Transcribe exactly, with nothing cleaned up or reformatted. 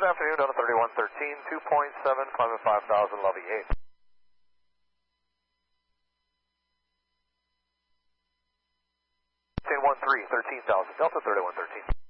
Good afternoon, Delta thirty-one thirteen, two point seven, climbing five thousand, lobby eight. one three, thirteen thousand, Delta thirty-one thirteen.